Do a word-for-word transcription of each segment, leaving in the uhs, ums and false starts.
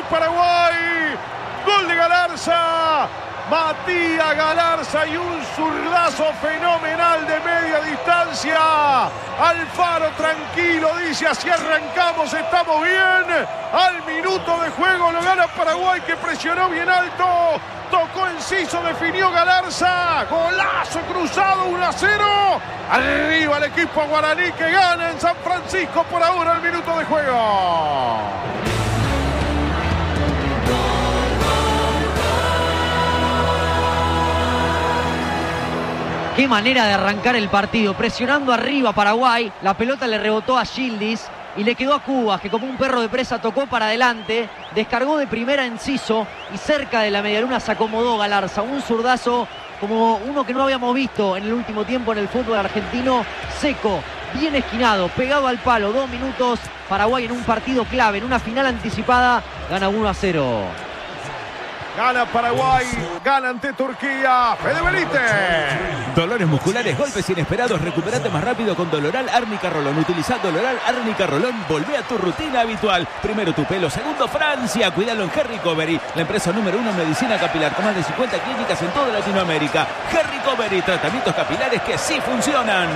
Paraguay. Gol de Galarza. Matías Galarza y un zurdazo fenomenal de media distancia. Alfaro tranquilo, dice, así arrancamos, estamos bien. Al minuto de juego lo gana Paraguay, que presionó bien alto. Tocó Enciso, definió Galarza. Golazo cruzado, uno a cero. Arriba el equipo guaraní, que gana en San Francisco por ahora el minuto de juego. Qué manera de arrancar el partido, presionando arriba Paraguay. La pelota le rebotó a Yildiz y le quedó a Cubas, que como un perro de presa tocó para adelante, descargó de primera Enciso y cerca de la medialuna se acomodó Galarza. Un zurdazo como uno que no habíamos visto en el último tiempo en el fútbol argentino, seco, bien esquinado, pegado al palo. Dos minutos, Paraguay en un partido clave, en una final anticipada, gana uno a cero. Gana Paraguay, gana ante Turquía. Fede Benítez. Dolores musculares, golpes inesperados, recuperate más rápido con Doloral Árnica Rolón. Utiliza Doloral Árnica Rolón, volvé a tu rutina habitual. Primero tu pelo, segundo Francia. Cuídalo en Hair Recovery, la empresa número uno en medicina capilar, con más de cincuenta clínicas en toda Latinoamérica. Hair Recovery, tratamientos capilares que sí funcionan.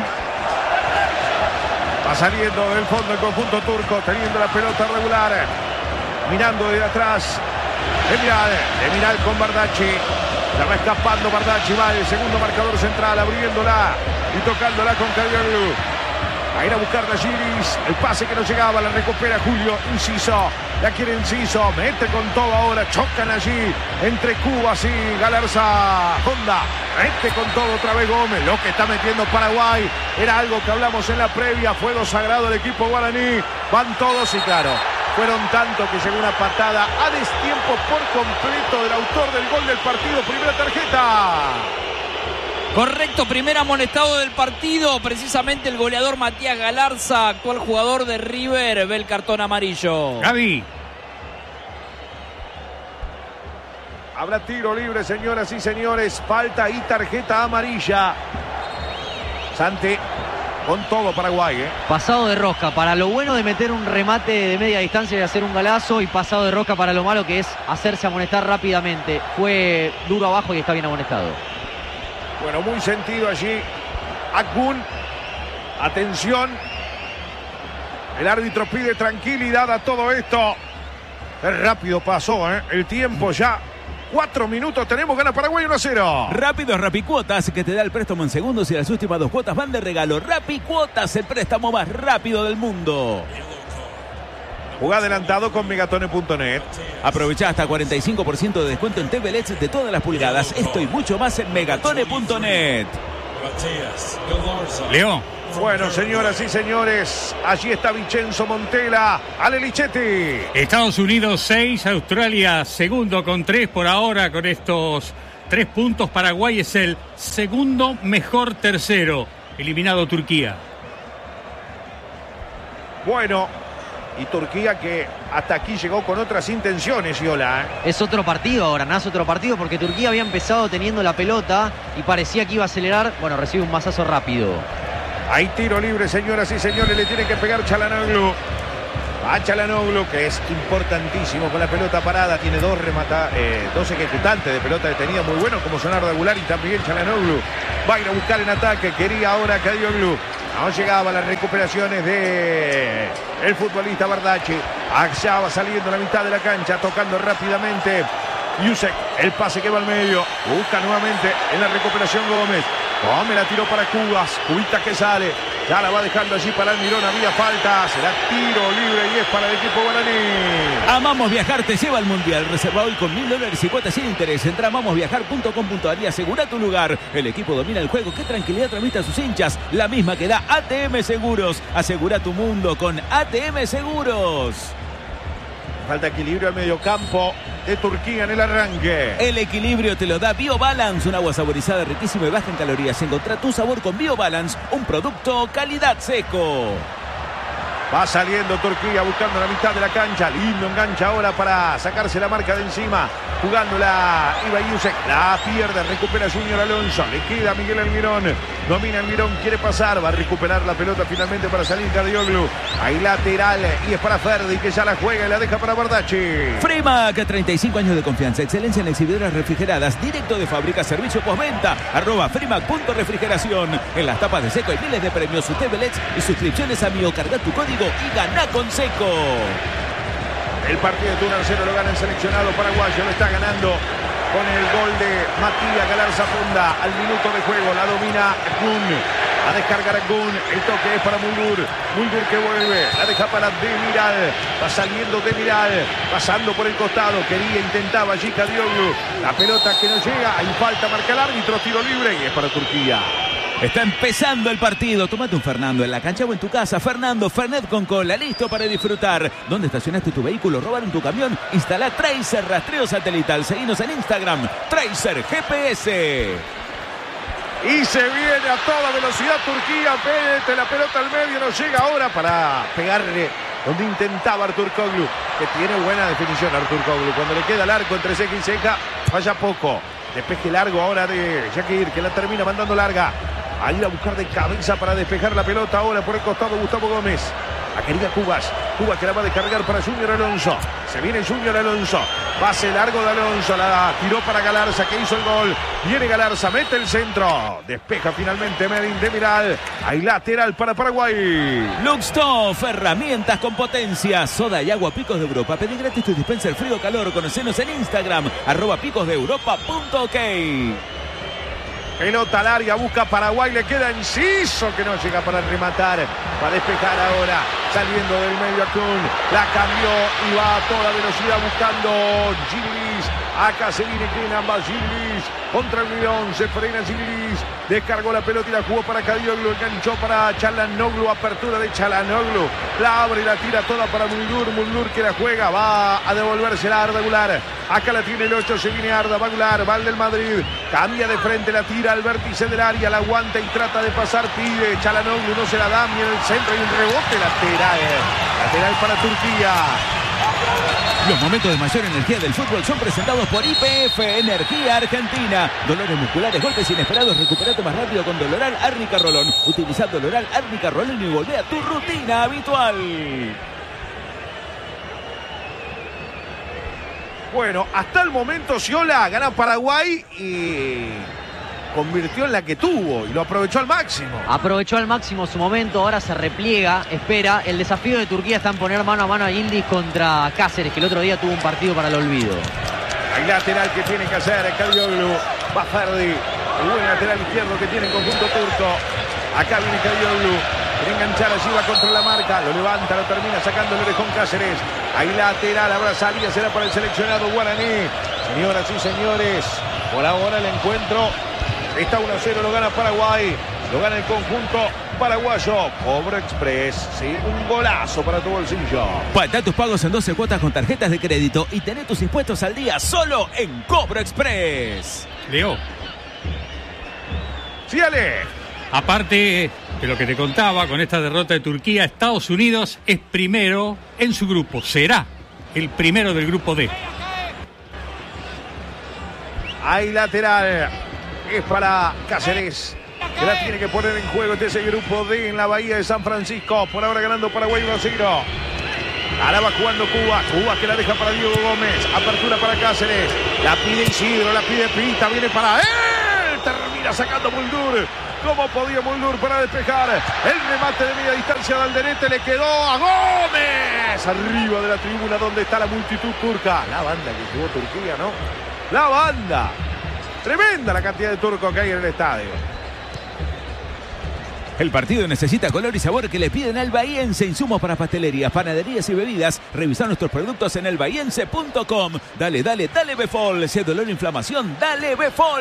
Va saliendo del fondo el conjunto turco, teniendo la pelota regular. Mirando desde atrás. Emiral, Emiral con Bardacci. La va escapando Bardacci, va el segundo marcador central, abriéndola y tocándola con Calderón. A ir a buscar a Yildiz. El pase que no llegaba, la recupera Julio. Enciso, la quiere Enciso. Mete con todo ahora, chocan allí entre Cubas y Galarza. Honda, mete con todo otra vez Gómez. Lo que está metiendo Paraguay era algo que hablamos en la previa. Fuego sagrado el equipo guaraní. Van todos y claro, fueron tanto que llegó una patada a destiempo por completo del autor del gol del partido. Primera tarjeta. Correcto, primer amonestado del partido. Precisamente el goleador Matías Galarza, actual jugador de River, ve el cartón amarillo. Gaby. Habrá tiro libre, señoras y señores. Falta y tarjeta amarilla. Santi. Con todo Paraguay, ¿eh? Pasado de rosca, para lo bueno de meter un remate de media distancia y hacer un galazo, y pasado de rosca para lo malo, que es hacerse amonestar rápidamente. Fue duro abajo y está bien amonestado. Bueno, muy sentido allí. Akbun. Atención. El árbitro pide tranquilidad a todo esto. Qué rápido pasó, ¿eh? El tiempo ya. Cuatro minutos tenemos, gana Paraguay uno a cero. Rápido Rapicuotas, que te da el préstamo en segundos y las últimas dos cuotas van de regalo. Rapicuotas, el préstamo más rápido del mundo. Juega adelantado con megatone punto net. Aprovecha hasta cuarenta y cinco por ciento de descuento en T V L E Ds de todas las pulgadas. Esto y mucho más en megatone punto net. Leo. Bueno, señoras y señores, allí está Vincenzo Montella, Ale Lichetti. Estados Unidos seis, Australia segundo con tres por ahora. Con estos tres puntos, Paraguay es el segundo mejor tercero. Eliminado Turquía. Bueno, y Turquía que hasta aquí llegó con otras intenciones, Yola, ¿eh? Es otro partido ahora, nace otro partido, porque Turquía había empezado teniendo la pelota y parecía que iba a acelerar. Bueno, recibe un mazazo rápido. Hay tiro libre, señoras y señores. Le tiene que pegar Çalhanoğlu. A Çalhanoğlu, que es importantísimo con la pelota parada. Tiene dos remata, eh, dos ejecutantes de pelota detenida muy buenos, como Sonardo Aguilar y también Çalhanoğlu. Va a ir a buscar en ataque. Quería ahora Calderón. No llegaba las recuperaciones de el futbolista Bardacci. Allá va saliendo a la mitad de la cancha, tocando rápidamente Yusek. El pase que va al medio. Busca nuevamente en la recuperación Gómez. Gómez la tiró para Cubas. Cubita que sale. Ya la va dejando allí para Almirón. Había falta. Será tiro libre y es para el equipo guaraní. Amamos Viajar te lleva al Mundial. Reserva hoy con mil dólares y cuotas sin interés. Entra a amamos viajar punto com punto a r y asegura tu lugar. El equipo domina el juego. ¿Qué tranquilidad transmite a sus hinchas? La misma que da A T M Seguros. Asegura tu mundo con A T M Seguros. Falta equilibrio al mediocampo de Turquía en el arranque. El equilibrio te lo da BioBalance, un agua saborizada riquísima y baja en calorías. Encontrá tu sabor con BioBalance, un producto calidad Seco. Va saliendo Turquía buscando la mitad de la cancha. Lindo engancha ahora para sacarse la marca de encima. Jugándola Ibayusek. La pierde. Recupera Junior Alonso. Le queda Miguel Almirón. Domina Almirón. Quiere pasar. Va a recuperar la pelota finalmente para salir Cadioglu. Ahí lateral. Y es para Ferdi que ya la juega y la deja para Bardacci. Frimac, treinta y cinco años de confianza. Excelencia en exhibidoras refrigeradas. Directo de fábrica. Servicio postventa. Arroba Frimac.refrigeración. En las tapas de Seco hay miles de premios. Usted Belets y suscripciones a Mio. Carga tu código y gana con Seco. El partido de uno a cero lo gana el seleccionado paraguayo. Lo está ganando con el gol de Matías Galarza Funda. Al minuto de juego la domina Gun. A descargar a Gun. El toque es para Muldur. Muldur que vuelve. La deja para Demiral. Va saliendo Demiral. Pasando por el costado. Quería, intentaba allí Cadioglu. La pelota que no llega. Hay falta, marca el árbitro. Tiro libre y es para Turquía. Está empezando el partido. Tomate un Fernando en la cancha o en tu casa. Fernando, Fernet con cola, listo para disfrutar. ¿Dónde estacionaste tu vehículo? ¿Robaron tu camión? Instala Tracer Rastreo Satelital. Seguinos en Instagram. Tracer G P S. Y se viene a toda velocidad Turquía. Mete la pelota al medio. No llega ahora para pegarle donde intentaba Artur Koglu, que tiene buena definición Artur Koglu. Cuando le queda el arco entre ceja y ceja, falla poco. Despeje largo ahora de Shakir, que la termina mandando larga. A ir a buscar de cabeza para despejar la pelota ahora por el costado Gustavo Gómez. La querida Cubas. Cubas que la va a descargar para Junior Alonso. Se viene Junior Alonso. Pase largo de Alonso. La tiró para Galarza que hizo el gol. Viene Galarza. Mete el centro. Despeja finalmente Medin Demiral. Hay lateral para Paraguay. Luxtoff. Herramientas con potencia. Soda y agua Picos de Europa. Pedí gratis tu dispenser frío calor. Conocenos en Instagram. Arroba picos de europa punto ok. Pelota larga, busca Paraguay, le queda Enciso que no llega para rematar, para despejar ahora, saliendo del medio a Kun, la cambió y va a toda velocidad buscando Gilis. Acá se viene Kenan, va Gilis contra el Mirón, se frena Gilis, descargó la pelota y la jugó para Cadioglu, enganchó para Çalhanoğlu, apertura de Çalhanoğlu, la abre y la tira toda para Muldur, Muldur que la juega, va a devolverse la Arda Güler, acá la tiene el ocho, se viene Arda, va Güler, va el del Madrid, cambia de frente, la tira al vértice del área, la aguanta y trata de pasar, pide Çalhanoğlu, no se la da, en el centro y un rebote lateral, lateral para Turquía. Los momentos de mayor energía del fútbol son presentados por I P F, Energía Argentina. Dolores musculares, golpes inesperados, recuperate más rápido con Doloral Árnica Rolón. Utiliza Doloral Árnica Rolón y volvé a tu rutina habitual. Bueno, hasta el momento Sciolà gana Paraguay y convirtió en la que tuvo y lo aprovechó al máximo. Aprovechó al máximo su momento, ahora se repliega, espera. El desafío de Turquía está en poner mano a mano a Yildiz contra Cáceres, que el otro día tuvo un partido para el olvido. Hay lateral que tiene que hacer Cadioglu, va Ferdi, el buen lateral izquierdo que tiene el conjunto turco. Acá viene Cadioglu, quiere enganchar, allí va contra la marca, lo levanta, lo termina sacando el orejón Cáceres. Hay lateral, habrá salida, será para el seleccionado guaraní. Señoras y señores, por ahora el encuentro está uno a cero, lo gana Paraguay, lo gana el conjunto paraguayo. Cobro Express, sí, un golazo para tu bolsillo. Pagá tus pagos en doce cuotas con tarjetas de crédito y tené tus impuestos al día solo en Cobro Express. Leo. Sí, Ale. Aparte de lo que te contaba, con esta derrota de Turquía, Estados Unidos es primero en su grupo. Será el primero del grupo D. Hay lateral. Es para Cáceres, que la tiene que poner en juego este ese grupo D en la Bahía de San Francisco. Por ahora ganando Paraguay uno a cero. Ahora va jugando Cuba. Cuba que la deja para Diego Gómez. Apertura para Cáceres. La pide Isidro, la pide Pita. Viene para él. Termina sacando Muldur. ¿Cómo podía Muldur para despejar? El remate de media distancia de Alderete le quedó a Gómez. Arriba de la tribuna donde está la multitud turca. La banda que jugó Turquía, ¿no? La banda. Tremenda la cantidad de turcos que hay en el estadio. El partido necesita color y sabor que le piden al bahiense. Insumos para pastelerías, panaderías y bebidas. Revisa nuestros productos en el bahiense punto com. Dale, dale, dale Befol. Si hay dolor o inflamación, dale Befol.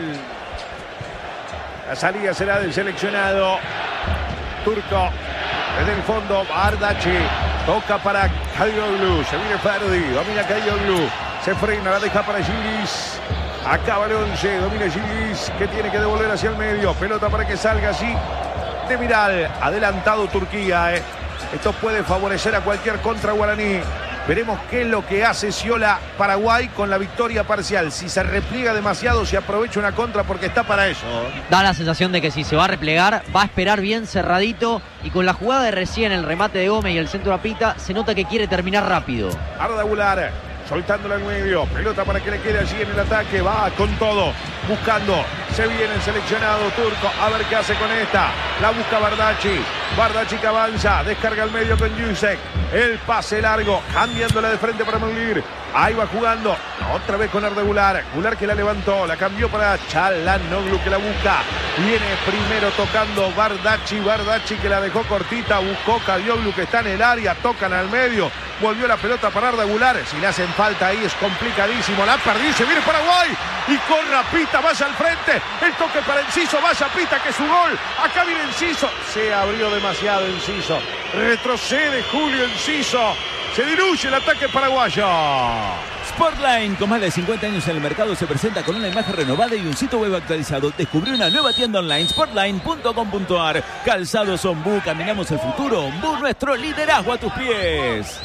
La salida será del seleccionado turco. Desde el fondo, Bardacci. Toca para Cadioglu. Se viene Ferdi. Domina Cadioglu. Se frena, la deja para Gilis. Acaba el once, domina Gilis, que tiene que devolver hacia el medio. Pelota para que salga así. Demiral, adelantado Turquía, eh. Esto puede favorecer a cualquier contra guaraní. Veremos qué es lo que hace Sciolá Paraguay con la victoria parcial. Si se repliega demasiado, se aprovecha una contra porque está para eso. Da la sensación de que si se va a replegar, va a esperar bien cerradito. Y con la jugada de recién, el remate de Gómez y el centro a Pita, se nota que quiere terminar rápido. Arda Goulart, soltándola en medio. Pelota para que le quede allí en el ataque. Va con todo, buscando. Se viene el seleccionado turco. A ver qué hace con esta. La busca Bardacci. Bardacci que avanza. Descarga al medio con Jusek. El pase largo. Cambiándola de frente para Muglir. Ahí va jugando. Otra vez con Arda Goulart. Goulart que la levantó. La cambió para Çalhanoğlu que la busca. Viene primero tocando Bardacci. Bardacci que la dejó cortita. Buscó Kadioglu que está en el área. Tocan al medio. Volvió la pelota para Arda Goulart. Si le hacen falta ahí es complicadísimo. La perdió. Se viene Paraguay. Y corra Pita. Vaya al frente. El toque para Enciso. Vaya Pita que es su gol. Acá viene Enciso. Se abrió demasiado Enciso. Retrocede Julio Enciso. Se diluye el ataque paraguayo. Sportline, con más de cincuenta años en el mercado, se presenta con una imagen renovada y un sitio web actualizado. Descubrí una nueva tienda online, sportline punto com punto ar. Calzados Ombú, caminamos el futuro. Ombú, nuestro liderazgo a tus pies.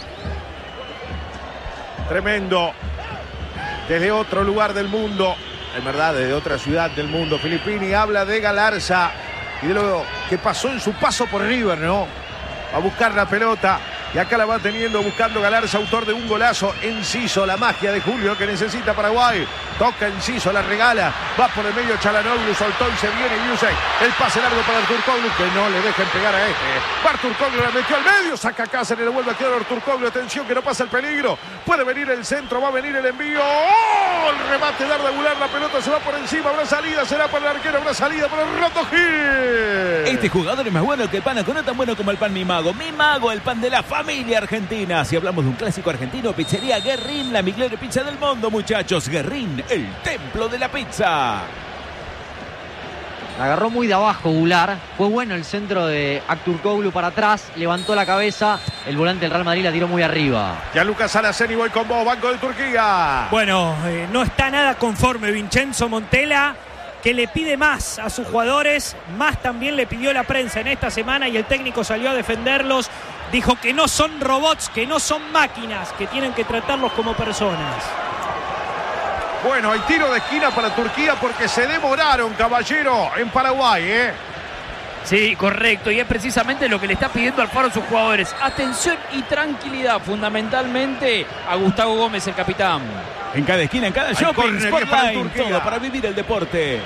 Tremendo. Desde otro lugar del mundo, en verdad, desde otra ciudad del mundo, Filippini habla de Galarza y de lo que pasó en su paso por River, ¿no? A buscar la pelota. Y acá la va teniendo, buscando Galarza, autor de un golazo. Enciso, la magia de Julio que necesita Paraguay. Toca Enciso, la regala. Va por el medio Çalhanoğlu, soltó y se viene Jusek. El pase largo para Turkoglu, que no le dejen pegar a este. Turkoglu la metió al medio, saca Cáceres, le vuelve a quedar Turkoglu. Atención que no pasa el peligro. Puede venir el centro, va a venir el envío. ¡Oh! El remate de Arda Goulart, la pelota se va por encima. Habrá salida, será para el arquero, habrá salida para el Roto Gil. Este jugador es más bueno que el Panaco, no tan bueno como el pan Mi Mago. Mi Mago, el pan de la familia argentina. Si hablamos de un clásico argentino, pizzería Guerrín, la mejor pizza del mundo, muchachos. Guerrín, el templo de la pizza. Agarró muy de abajo Goulart. Fue bueno el centro de Turkoglu para atrás. Levantó la cabeza. El volante del Real Madrid la tiró muy arriba. Ya Lucas Alaceni, voy con vos, Banco de Turquía. Bueno, eh, no está nada conforme Vincenzo Montella, que le pide más a sus jugadores. Más también le pidió la prensa en esta semana y el técnico salió a defenderlos. Dijo que no son robots, que no son máquinas, que tienen que tratarlos como personas. Bueno, hay tiro de esquina para Turquía porque se demoraron, caballero, en Paraguay, ¿eh? Sí, correcto. Y es precisamente lo que le está pidiendo Alfaro a sus jugadores. Atención y tranquilidad, fundamentalmente a Gustavo Gómez, el capitán. En cada esquina, en cada shopping, Sportline, todo para vivir el deporte.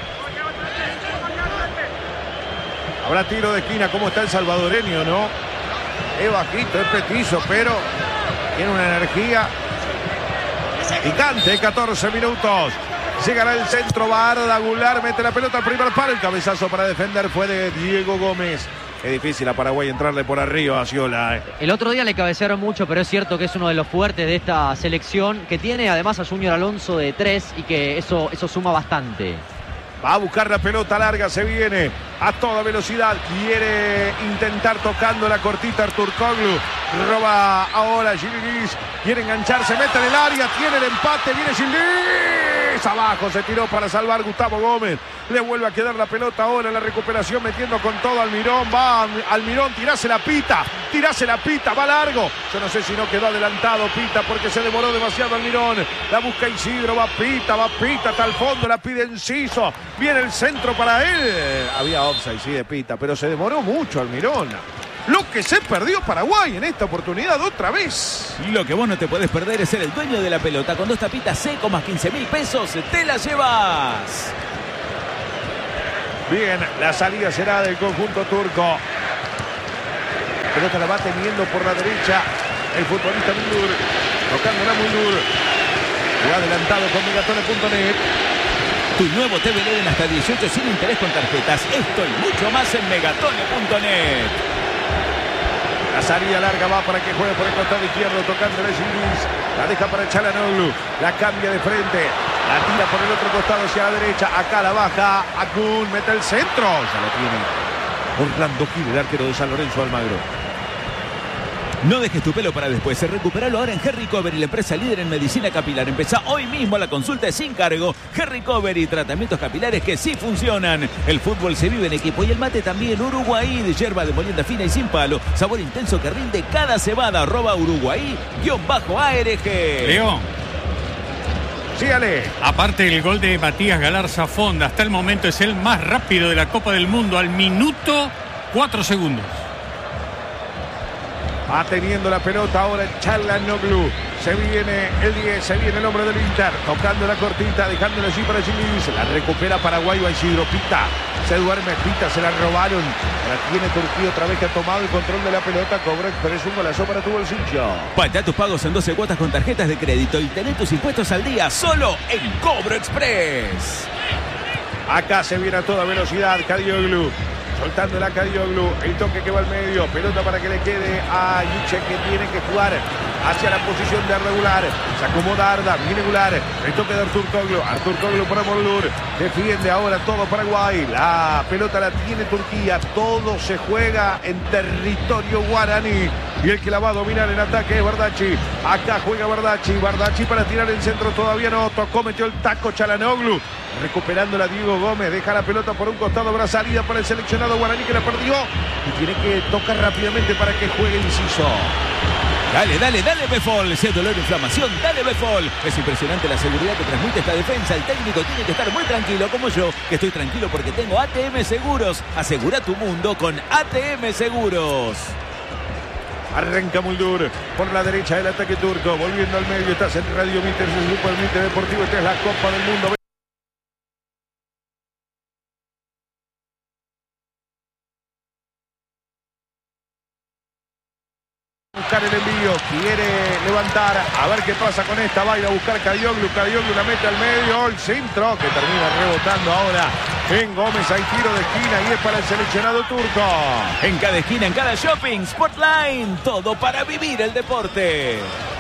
Habrá tiro de esquina, ¿cómo está el salvadoreño, no? Es bajito, es petizo, pero tiene una energía picante. Catorce minutos. Llegará el centro, va Arda Goulart, mete la pelota al primer palo. El cabezazo para defender fue de Diego Gómez. Es difícil a Paraguay entrarle por arriba a Sciolá. Eh. El otro día le cabecearon mucho, pero es cierto que es uno de los fuertes de esta selección, que tiene además a Junior Alonso de tres y que eso, eso suma bastante. Va a buscar la pelota larga, se viene a toda velocidad. Quiere intentar tocando la cortita Turkoglu. Roba ahora Gililis. Quiere engancharse, mete en el área, tiene el empate, viene Gililis. Abajo se tiró para salvar Gustavo Gómez. Le vuelve a quedar la pelota ahora en la recuperación, metiendo con todo Almirón. Va Almirón, tirase la Pita, tirase la Pita, va largo. Yo no sé si no quedó adelantado Pita porque se demoró demasiado Almirón. La busca Isidro, va Pita, va Pita hasta el fondo, la pide Enciso. Viene el centro para él. Había offside, sí, de Pita, pero se demoró mucho Almirón. Lo que se perdió Paraguay en esta oportunidad otra vez. Lo que vos no te podés perder es ser el dueño de la pelota. Con dos tapitas seco más quince mil pesos, te la llevas. Bien, la salida será del conjunto turco. Pelota la va teniendo por la derecha el futbolista Mundur. Tocándola Mundur. Fue adelantado con Megatone punto net. Tu nuevo T V L en hasta dieciocho sin interés con tarjetas. Esto y mucho más en Megatone punto net. La salida larga va para que juegue por el costado izquierdo, tocando a Gililis. La deja para Çalhanoğlu. La cambia de frente. La tira por el otro costado hacia la derecha. Acá la baja. Akun mete el centro. Ya lo tiene Orlando Gil, el arquero de San Lorenzo Almagro. No dejes tu pelo para después. Recuperalo ahora en Hair Recovery, la empresa líder en medicina capilar. Empezá hoy mismo la consulta sin cargo. Hair Recovery, tratamientos capilares que sí funcionan. El fútbol se vive en equipo y el mate también. Uruguay, de yerba de molienda fina y sin palo. Sabor intenso que rinde cada cebada. Arroba Uruguay, guión bajo A R G. Leo. Sígale. Aparte del gol de Matías Galarza Fonda, hasta el momento es el más rápido de la Copa del Mundo al minuto cuatro segundos. Va teniendo la pelota ahora Çalhanoğlu. Se viene el diez, se viene el hombre del Inter. Tocando la cortita, dejándola allí para Gilles. La recupera Paraguay, va Isidro. Pita, se duerme, Pita, se la robaron. La tiene Turquía otra vez que ha tomado el control de la pelota. Cobra Express, un golazo para tu bolsillo. Patea tus pagos en doce cuotas con tarjetas de crédito y tené tus impuestos al día solo en Cobro Express. Acá se viene a toda velocidad Çalhanoğlu. Soltando la Çalhanoğlu, el toque que va al medio, pelota para que le quede a Yuche, que tiene que jugar hacia la posición de regular. Se acomoda Arda, viene Gular, el toque de Artur Toglu, Artur Toglu para Molur, defiende ahora todo Paraguay, la pelota la tiene Turquía, todo se juega en territorio guaraní. Y el que la va a dominar en ataque es Bardacci. Acá juega Bardacci. Bardacci para tirar el centro. Todavía no tocó. Metió el taco Çalhanoğlu. Recuperándola Diego Gómez. Deja la pelota por un costado. Habrá salida para el seleccionado guaraní que la perdió. Y tiene que tocar rápidamente para que juegue Inciso. Dale, dale, dale Befol. Si es dolor o inflamación, dale Befol. Es impresionante la seguridad que transmite esta defensa. El técnico tiene que estar muy tranquilo, como yo, que estoy tranquilo porque tengo A T M Seguros. Asegura tu mundo con A T M Seguros. Arranca Muldur por la derecha del ataque turco. Volviendo al medio. Estás en Radio Mitter, el grupo del Mitter Deportivo. Esta es la Copa del Mundo. Buscar el envío, quiere levantar, a ver qué pasa con esta, va a ir a buscar Çalhanoğlu, Çalhanoğlu la mete al medio, el centro que termina rebotando ahora en Gómez, hay tiro de esquina y es para el seleccionado turco. En cada esquina, en cada shopping, Sportline, todo para vivir el deporte.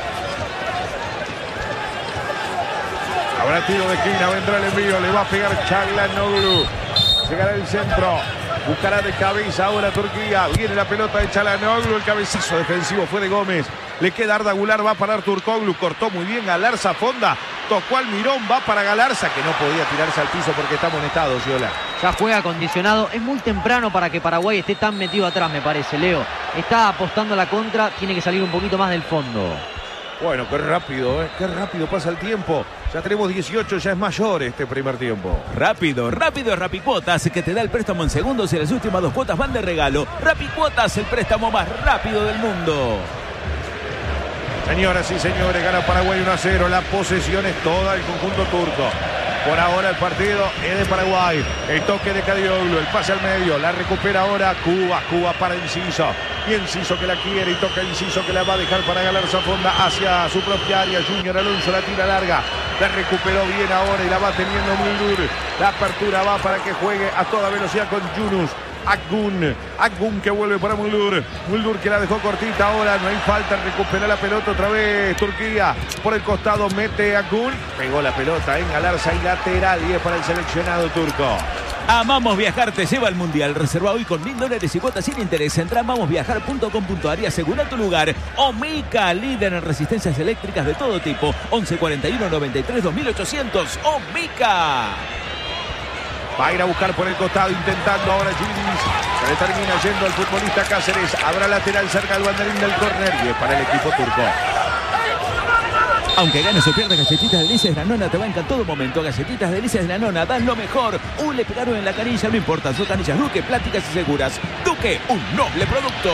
Habrá tiro de esquina, vendrá el envío, le va a pegar Çalhanoğlu, llegará el centro. Buscará de cabeza ahora Turquía. Viene la pelota de Çalhanoğlu. El cabezazo defensivo fue de Gómez. Le queda Arda Gular. Va a parar Turkoglu. Cortó muy bien Galarza Fonda. Tocó al Mirón. Va para Galarza, que no podía tirarse al piso porque está amonestado, Giola. Ya juega acondicionado. Es muy temprano para que Paraguay esté tan metido atrás, me parece, Leo. Está apostando a la contra. Tiene que salir un poquito más del fondo. Bueno, qué rápido, ¿eh? Qué rápido pasa el tiempo. Ya tenemos dieciocho, ya es mayor este primer tiempo. Rápido, rápido es Rapicuotas, que te da el préstamo en segundos y las últimas dos cuotas van de regalo. Rapicuotas, el préstamo más rápido del mundo. Señoras y señores, gana Paraguay uno a cero. La posesión es toda del conjunto turco. Por ahora el partido es de Paraguay. El toque de Çalhanoğlu, el pase al medio. La recupera ahora Cuba. Cuba para Inciso. Y Inciso que la quiere y toca Inciso que la va a dejar para Galarza Fonda hacia su propia área. Junior Alonso la tira larga. La recuperó bien ahora y la va teniendo Muldur. La apertura va para que juegue a toda velocidad con Yunus. Akgun, Akgun que vuelve para Muldur. Muldur que la dejó cortita ahora, no hay falta, recupera la pelota otra vez Turquía. Por el costado mete Akgun, pegó la pelota en Galarza y lateral y es para el seleccionado turco. Amamos Viajar te lleva al Mundial. Reserva hoy con mil dólares y cuotas sin interés. Entra a amamos viajar punto com punto a r y asegura tu lugar. Omica, líder en resistencias eléctricas de todo tipo. once cuarenta y uno noventa y tres dos mil ochocientos. Omica. Va a ir a buscar por el costado, intentando ahora Gilles. Se le termina yendo al futbolista Cáceres. Habrá lateral cerca del banderín del córner y es para el equipo turco. Aunque ganes o pierdas, Galletitas Delicias de la Nona te banca en todo momento. Galletitas Delicias de la Nona dan lo mejor. Un le pegaron en la canilla, no importa. Son canillas Duque, plásticas y seguras. Duque, un noble producto.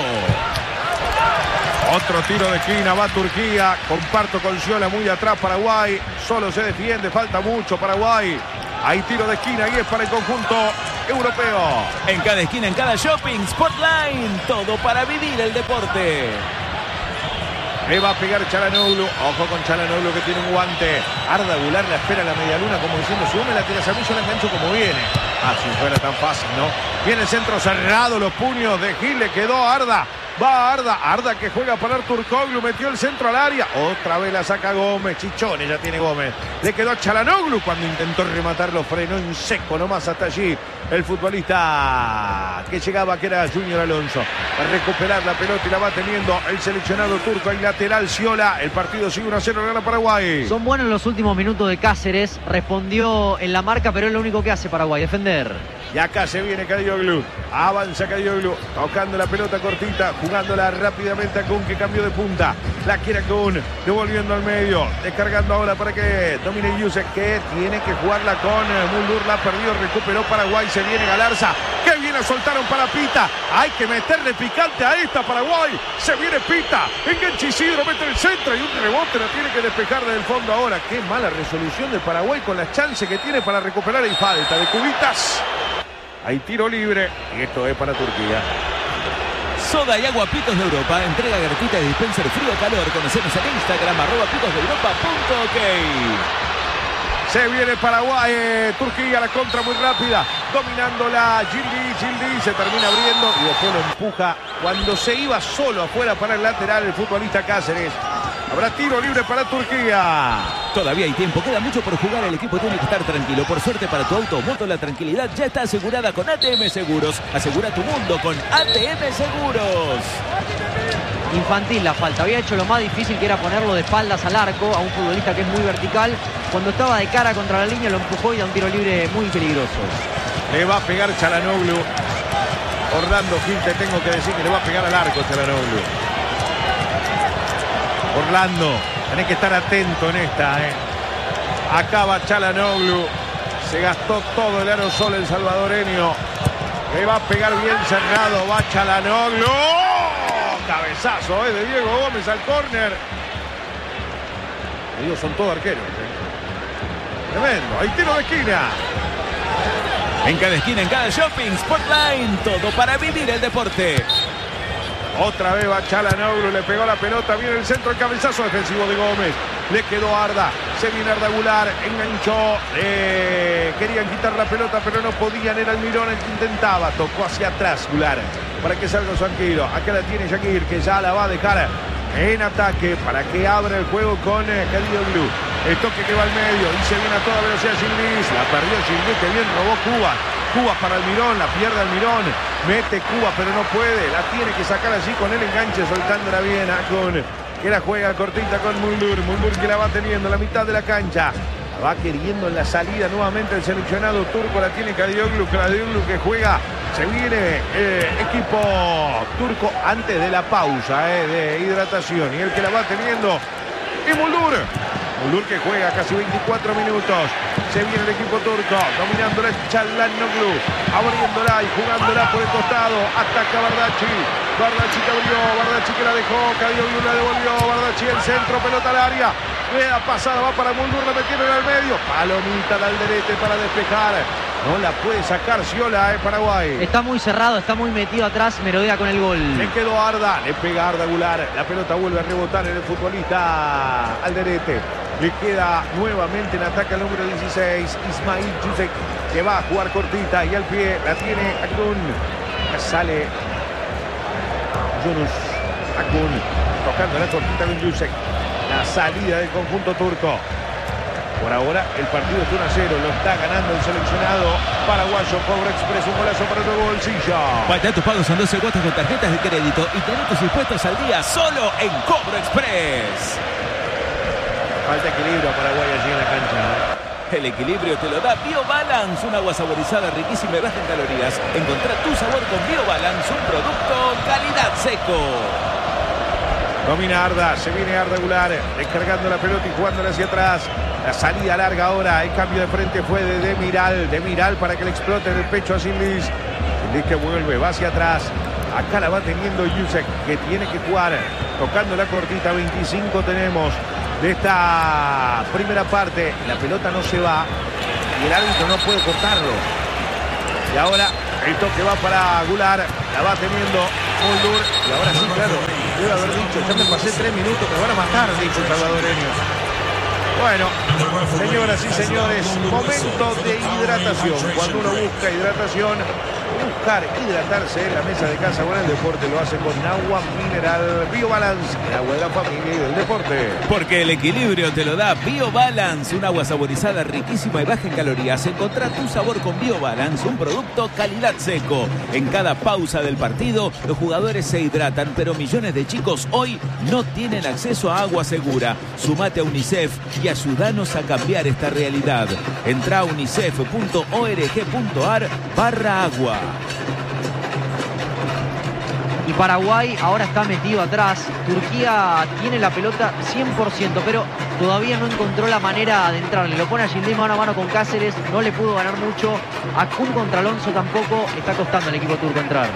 Otro tiro de esquina, va Turquía. Comparto con Giola muy atrás Paraguay. Solo se defiende, falta mucho Paraguay. Hay tiro de esquina y es para el conjunto europeo. En cada esquina, en cada shopping, Sportline, todo para vivir el deporte. Le va a pegar Çalhanoğlu. Ojo con Çalhanoğlu que tiene un guante. Arda Gular la espera a la media luna como diciendo, si me la tiras a mí, yo la engancho como viene. Ah, si fuera tan fácil, ¿no? Viene el centro cerrado, los puños de Gil, le quedó a Arda. Va Arda, Arda que juega para Turkoglu, metió el centro al área. Otra vez la saca Gómez, Chichones ya tiene Gómez. Le quedó a Çalhanoğlu cuando intentó rematar, lo frenó en seco nomás hasta allí. El futbolista que llegaba, que era Junior Alonso. Va a recuperar la pelota y la va teniendo el seleccionado turco. En lateral Sciolá, el partido sigue uno a cero, gana Paraguay. Son buenos los últimos minutos de Cáceres. Respondió en la marca, pero es lo único que hace Paraguay, defender. Y acá se viene Kadioglu. Avanza Kadioglu, tocando la pelota cortita, jugándola rápidamente a Kun, que cambió de punta. La quiere Kun, devolviendo al medio. Descargando ahora para que domine Yusek, que tiene que jugarla con Muldur. La perdió, recuperó Paraguay. Se viene Galarza. ¡Qué bien la soltaron para Pita! Hay que meterle picante a esta Paraguay. Se viene Pita. Engancha Isidro, mete el centro y un rebote la tiene que despejar desde el fondo ahora. Qué mala resolución de Paraguay con la chance que tiene para recuperar y falta de Cubitas. Hay tiro libre y esto es para Turquía. Soda y agua Picos de Europa. Entrega gratuita de dispenser frío-calor. Conocemos en Instagram, arroba picosdeeuropa punto ok. Se viene Paraguay, eh, Turquía, la contra muy rápida, dominándola Gildi, Gildi se termina abriendo y después lo empuja cuando se iba solo afuera para el lateral el futbolista Cáceres. Habrá tiro libre para Turquía. Todavía hay tiempo, queda mucho por jugar, el equipo tiene que estar tranquilo. Por suerte para tu auto o moto, la tranquilidad ya está asegurada con A T M Seguros. Asegura tu mundo con A T M Seguros. Infantil la falta, había hecho lo más difícil, que era ponerlo de espaldas al arco a un futbolista que es muy vertical. Cuando estaba de cara contra la línea lo empujó y da un tiro libre muy peligroso. Le va a pegar Çalhanoğlu. Orlando Gil, te tengo que decir que le va a pegar al arco Çalhanoğlu. Orlando, tenés que estar atento en esta, ¿eh? Acaba Çalhanoğlu. Se gastó todo el aerosol el salvadoreño. Le va a pegar bien cerrado. Va Çalhanoğlu. ¡Oh! Cabezazo, ¿eh? De Diego Gómez al córner. Ellos son todos arqueros, ¿eh? Tremendo. Hay tiro de esquina. En cada esquina, en cada shopping, Sportline. Todo para vivir el deporte. Otra vez va Çalhanoğlu, le pegó la pelota, viene el centro, el cabezazo defensivo de Gómez. Le quedó Arda, se viene Arda Güler, enganchó, eh, querían quitar la pelota pero no podían, era Almirón el que intentaba, tocó hacia atrás Güler para que salga su arquero. Acá la tiene Shakir, que ya la va a dejar en ataque para que abra el juego con eh, Kadioglu. El toque que va al medio y se viene a toda velocidad Gildiz, la perdió Gildiz, que bien robó Cuba. Cuba para Almirón, la pierde Almirón, mete Cuba pero no puede, la tiene que sacar así con el enganche, soltándola bien a Kun, que la juega cortita con Muldur, Muldur que la va teniendo en la mitad de la cancha, la va queriendo en la salida nuevamente el seleccionado turco, la tiene Kadioglu, Kadioglu que juega, se viene eh, equipo turco antes de la pausa eh, de hidratación y el que la va teniendo es Muldur. Muldur que juega casi veinticuatro minutos. Se viene el equipo turco, dominándola Çalhanoğlu, abriéndola y jugándola por el costado. Ataca Bardacci. Bardacci que abrió, Bardacci que la dejó, Kadioglu la devolvió, Bardacci el centro, pelota al área. Queda pasada, va para Muldur, la metieron al medio. Palomita de Alderete para despejar. No la puede sacar Sciolá, eh, Paraguay. Está muy cerrado, está muy metido atrás, merodea con el gol. Le quedó Arda, le pega Arda Güler. La pelota vuelve a rebotar en el futbolista Alderete. Le queda nuevamente en ataque al número dieciséis, Ismail Yusek, que va a jugar cortita y al pie la tiene Akun. Sale Yunus Akun, tocando la cortita con Yusek. La salida del conjunto turco. Por ahora el partido es uno a cero, lo está ganando el seleccionado paraguayo. Cobro Express, un golazo para tu bolsillo. Patea tus pagos en doce cuotas con tarjetas de crédito y tener tus impuestos al día solo en Cobro Express. Falta equilibrio a Paraguay allí en la cancha. El equilibrio te lo da BioBalance, un agua saborizada riquísima y baja en calorías. Encontrá tu sabor con BioBalance, un producto calidad seco. Domina Arda, se viene Arda Güler, descargando la pelota y jugándola hacia atrás. La salida larga ahora, el cambio de frente fue de Demiral, Demiral para que le explote en el pecho a Gildiz. Gildiz que vuelve, va hacia atrás. Acá la va teniendo Yusek, que tiene que jugar, tocando la cortita, veinticinco tenemos de esta primera parte. La pelota no se va y el árbitro no puede cortarlo. Y ahora el toque va para Güler, la va teniendo Muldur. Y ahora sí, claro, debe haber dicho, ya me pasé tres minutos, me van a matar, dijo el salvadoreño. Bueno, señoras y señores, momento de hidratación. Cuando uno busca hidratación, buscar hidratarse en la mesa de casa con el deporte, lo hace con agua mineral BioBalance, el agua de la familia y del deporte. Porque el equilibrio te lo da BioBalance, un agua saborizada riquísima y baja en calorías. Encontrá tu sabor con BioBalance, un producto calidad seco. En cada pausa del partido, los jugadores se hidratan, pero millones de chicos hoy no tienen acceso a agua segura. Sumate a UNICEF y ayúdanos a cambiar esta realidad. Entrá a unicef punto org punto ar barra agua. Y Paraguay ahora está metido atrás. Turquía tiene la pelota cien por ciento, pero todavía no encontró la manera de entrarle. Lo pone a Yildiz mano a mano con Cáceres, no le pudo ganar mucho. A Kun contra Alonso tampoco, está costando al equipo turco entrar.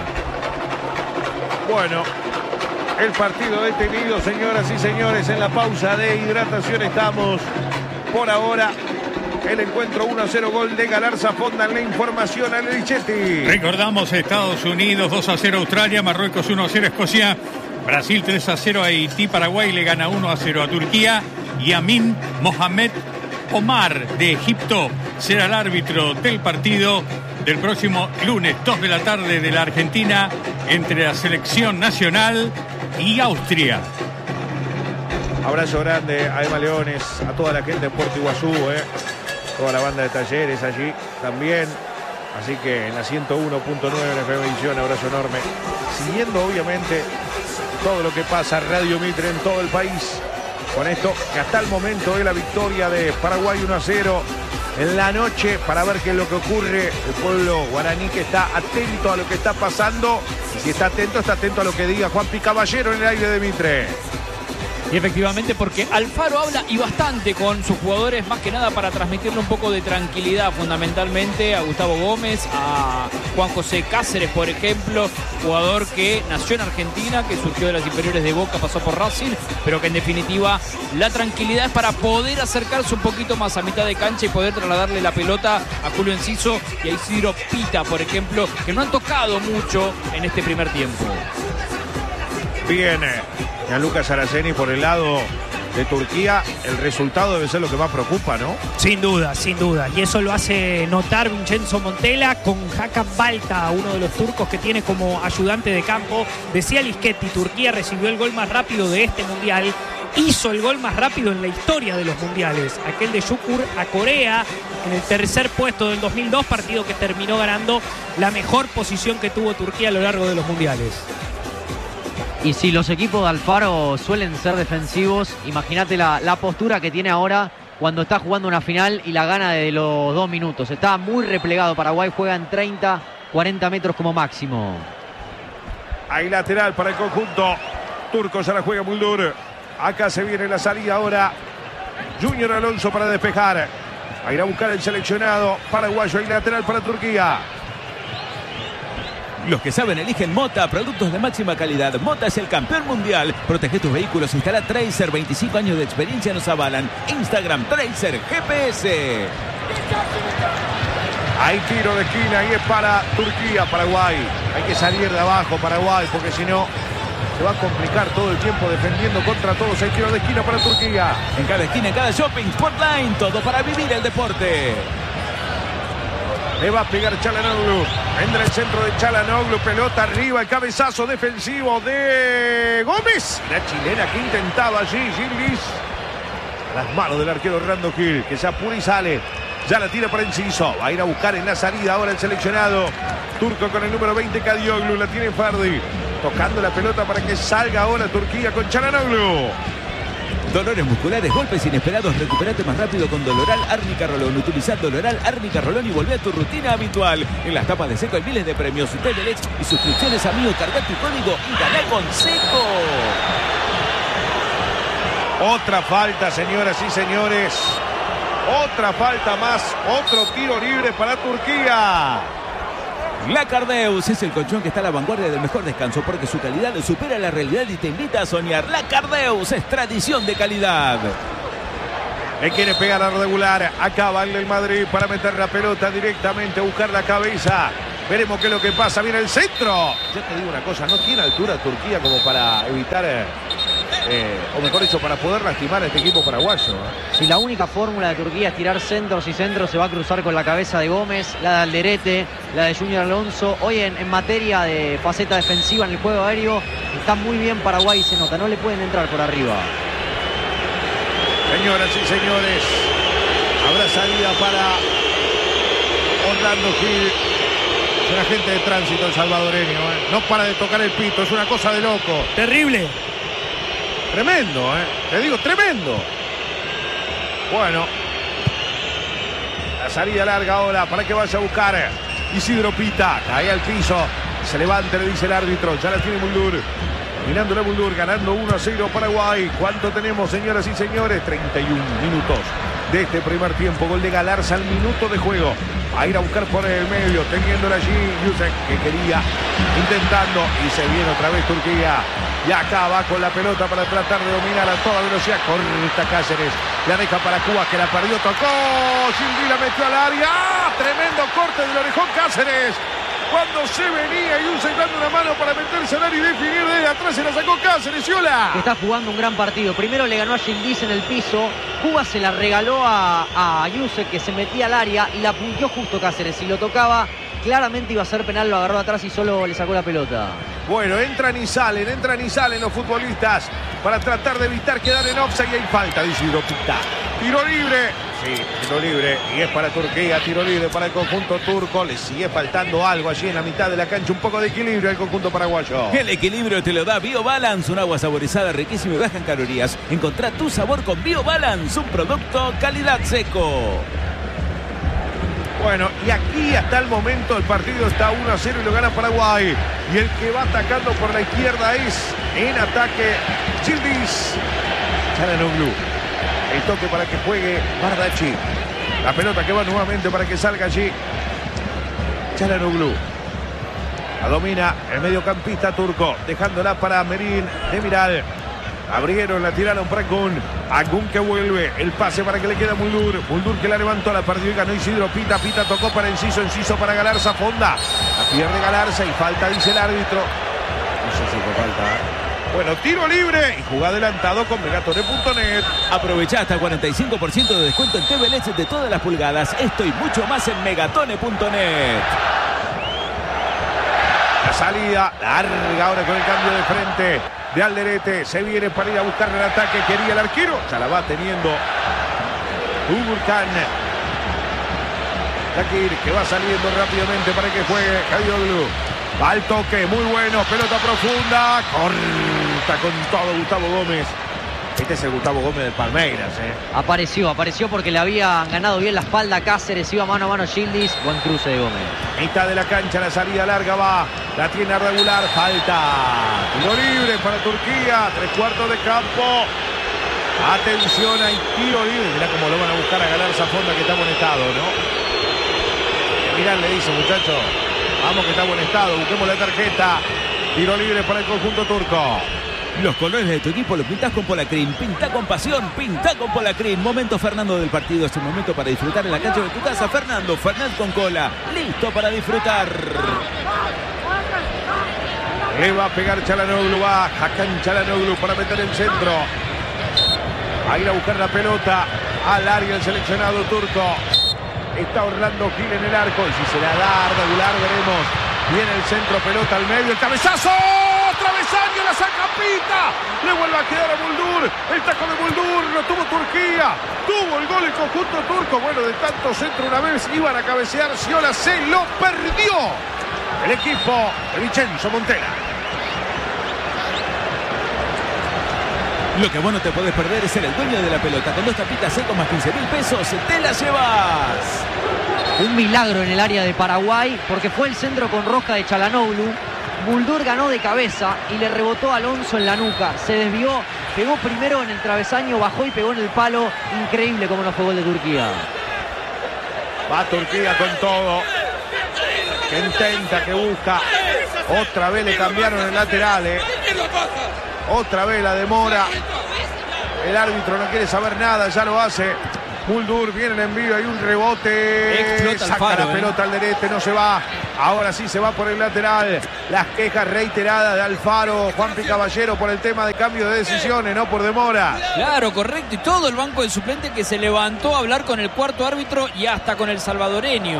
Bueno, el partido detenido, señoras y señores. En la pausa de hidratación estamos. Por ahora, el encuentro uno a cero, gol de Galarza. Fondan la información a Lichetti. Recordamos Estados Unidos dos a cero Australia, Marruecos uno a cero Escocia, Brasil tres a cero a Haití, Paraguay le gana uno a cero a Turquía y Amin Mohamed Omar de Egipto será el árbitro del partido del próximo lunes, dos de la tarde, de la Argentina entre la selección nacional y Austria. Abrazo grande a Emma Leones, a toda la gente de Puerto Iguazú, eh. toda la banda de talleres allí también. Así que en la ciento uno punto nueve en F M Edición, abrazo enorme. Siguiendo obviamente todo lo que pasa, Radio Mitre en todo el país. Con esto que hasta el momento es la victoria de Paraguay uno a cero en la noche, para ver qué es lo que ocurre. El pueblo guaraní que está atento a lo que está pasando. Y si está atento, está atento a lo que diga Juan Pi Caballero en el aire de Mitre. Y efectivamente, porque Alfaro habla y bastante con sus jugadores, más que nada para transmitirle un poco de tranquilidad, fundamentalmente a Gustavo Gómez, a Juan José Cáceres, por ejemplo, jugador que nació en Argentina, que surgió de las inferiores de Boca, pasó por Racing, pero que en definitiva la tranquilidad es para poder acercarse un poquito más a mitad de cancha y poder trasladarle la pelota a Julio Enciso y a Isidro Pita, por ejemplo, que no han tocado mucho en este primer tiempo. Viene Gianluca Saraceni por el lado de Turquía. El resultado debe ser lo que más preocupa, ¿no? Sin duda, sin duda. Y eso lo hace notar Vincenzo Montella con Hakan Balta, uno de los turcos que tiene como ayudante de campo. Decía Lischetti, Turquía recibió el gol más rápido de este mundial. Hizo el gol más rápido en la historia de los mundiales. Aquel de Şükür a Corea en el tercer puesto del dos mil dos, partido que terminó ganando, la mejor posición que tuvo Turquía a lo largo de los mundiales. Y si los equipos de Alfaro suelen ser defensivos, imagínate la, la postura que tiene ahora cuando está jugando una final y la gana de los dos minutos. Está muy replegado. Paraguay juega en treinta, cuarenta metros como máximo. Hay lateral para el conjunto turco, se la juega muy duro. Acá se viene la salida ahora. Junior Alonso para despejar. A ir a buscar el seleccionado paraguayo. Hay lateral para Turquía. Los que saben eligen Mota, productos de máxima calidad. Mota es el campeón mundial. Protege tus vehículos, instala Tracer, veinticinco años de experiencia nos avalan. Instagram Tracer G P S. Hay tiro de esquina y es para Turquía, Paraguay. Hay que salir de abajo, Paraguay, porque si no se va a complicar todo el tiempo defendiendo contra todos. Hay tiro de esquina para Turquía. En cada esquina, en cada shopping, Sportline, todo para vivir el deporte. Le va a pegar Çalhanoğlu. Entra el centro de Çalhanoğlu. Pelota arriba. El cabezazo defensivo de Gómez. La chilena que intentaba allí. Yildiz. Las manos del arquero Hernando Gil, que se apura y sale. Ya la tira para Enciso. Va a ir a buscar en la salida ahora el seleccionado turco con el número veinte, Kadioglu. La tiene Fardi. Tocando la pelota para que salga ahora Turquía con Çalhanoğlu. Dolores musculares, golpes inesperados, recuperate más rápido con Doloral Árnica Rolón. Utilizá Doloral Árnica Rolón y volvé a tu rutina habitual. En las tapas de Seco hay miles de premios, Telex y suscripciones, amigo. Carga tu código y ganá con Seco. Otra falta, señoras y señores. Otra falta más. Otro tiro libre para Turquía. Lacardeus es el colchón que está a la vanguardia del mejor descanso porque su calidad supera la realidad y te invita a soñar. Lacardeus es tradición de calidad. Le quiere pegar a regular. Acá va el Madrid para meter la pelota directamente, a buscar la cabeza. Veremos qué es lo que pasa. Viene el centro. Yo te digo una cosa, no tiene altura Turquía como para evitar eh, o mejor dicho, para poder lastimar a este equipo paraguayo. ¿eh? Si la única fórmula de Turquía es tirar centros y centros, se va a cruzar con la cabeza de Gómez, la de Alderete, la de Junior Alonso. Hoy en, en materia de faceta defensiva en el juego aéreo, está muy bien Paraguay, se nota, no le pueden entrar por arriba. Señoras y señores, habrá salida para Orlando Gil. Es un agente de tránsito el salvadoreño, ¿eh? No para de tocar el pito, es una cosa de loco. Terrible. Tremendo, ¿eh? Te digo, tremendo. Bueno, la salida larga ahora para que vaya a buscar Isidro Pita. Cae al piso, se levanta, le dice el árbitro. Ya la tiene Muldur. Mirándole a Muldur, ganando uno a cero Paraguay. ¿Cuánto tenemos, señoras y señores? treinta y un minutos de este primer tiempo. Gol de Galarza al minuto de juego. A ir a buscar por el medio, teniéndola allí Yusek, que quería, intentando, y se viene otra vez Turquía. Y acá va con la pelota para tratar de dominar a toda velocidad. Corta Cáceres, la deja para Cuba, que la perdió, tocó, Gildi la metió al área. ¡Ah! Tremendo corte del orejón Cáceres. Cuando se venía Yusek dando una mano para meterse al área y definir desde atrás, se la sacó Cáceres. ¡Yola! Está jugando un gran partido. Primero le ganó a Gildiz en el piso. Cuba se la regaló a, a Yusek, que se metía al área y la puntió justo Cáceres. Si lo tocaba, claramente iba a ser penal, lo agarró atrás y solo le sacó la pelota. Bueno, entran y salen, entran y salen los futbolistas para tratar de evitar quedar en offside, y hay falta de Isidro Pita. Tiro libre. Sí, tiro libre. Y es para Turquía, tiro libre para el conjunto turco. Le sigue faltando algo allí en la mitad de la cancha. Un poco de equilibrio al conjunto paraguayo. El equilibrio te lo da BioBalance, un agua saborizada, riquísima y baja en calorías. Encontrá tu sabor con BioBalance, un producto calidad seco. Bueno, y aquí hasta el momento el partido está uno a cero y lo gana Paraguay. Y el que va atacando por la izquierda es, en ataque, Gildiz. Çalhanoğlu. El toque para que juegue Bardacci. La pelota que va nuevamente para que salga allí Çalhanoğlu. La domina el mediocampista turco, dejándola para Merín Demiral. Abrieron, la tiraron para Agun. Agun que vuelve. El pase para que le quede a Muldur. Muldur que la levantó, la perdió y ganó Isidro Pita. Pita tocó para Enciso. Enciso para Galarza. Fonda. La pierde Galarza y falta, dice el árbitro. No sé si fue falta. Bueno, tiro libre y jugó adelantado con Megatone punto net. Aprovechá hasta cuarenta y cinco por ciento de descuento en T V L E D de todas las pulgadas. Esto y mucho más en Megatone punto net. La salida larga ahora con el cambio de frente de Alderete. Se viene para ir a buscar el ataque. Quería el arquero. Ya la va teniendo Ugurkan. Shakir, que va saliendo rápidamente para que juegue Çalhanoğlu. Va al toque, muy bueno. Pelota profunda. Corta con todo Gustavo Gómez. Este es el Gustavo Gómez del Palmeiras, ¿eh? Apareció, apareció porque le habían ganado bien la espalda a Cáceres. Iba mano a mano Gildiz. Buen cruce de Gómez. Mitad de la cancha, la salida larga va. La tiene regular, falta. Tiro libre para Turquía. Tres cuartos de campo. Atención, hay tiro libre. Mirá cómo lo van a buscar a Galarza Fonda, que está en buen estado, ¿no? Mirá, le dice, muchachos. Vamos, que está en buen estado. Busquemos la tarjeta. Tiro libre para el conjunto turco. Los colores de tu equipo los pintás con Polacrim. Pintá con pasión, pintá con Polacrim. Momento Fernando del partido. Es un momento para disfrutar en la cancha de tu casa. Fernando, Fernández con cola. Listo para disfrutar. Le va a pegar Çalhanoğlu. Va Hakan Çalhanoğlu para meter el centro. A ir a buscar la pelota al área el seleccionado turco. Está Orlando Gil en el arco. Y si se la da regular, veremos. Viene el centro, pelota al medio. El cabezazo. Travesaño, la saca Pita. Le vuelve a quedar a Muldur. El taco de Muldur. Lo tuvo Turquía. Tuvo el gol el conjunto turco. Bueno, de tanto centro una vez iban a cabecear. Sciolá se lo perdió. El equipo de Vincenzo Montella. Lo que vos no te podés perder es ser el dueño de la pelota. Con dos tapitas secos más quince mil pesos, te la llevas. Un milagro en el área de Paraguay porque fue el centro con rosca de Çalhanoğlu. Muldur ganó de cabeza y le rebotó a Alonso en la nuca. Se desvió, pegó primero en el travesaño, bajó y pegó en el palo. Increíble cómo no fue gol de Turquía. Va Turquía con todo. Que intenta, que busca. Otra vez le cambiaron el lateral, ¿eh? Otra vez la demora. El árbitro no quiere saber nada, ya lo hace. Muldur, viene el envío, hay un rebote. Explota Saca Alfaro, la ¿eh? pelota al Alderete, no se va. Ahora sí se va por el lateral. Las quejas reiteradas de Alfaro, Juanpi Caballero, por el tema de cambio de decisiones, no por demora. Claro, correcto. Y todo el banco de suplente que se levantó a hablar con el cuarto árbitro y hasta con el salvadoreño.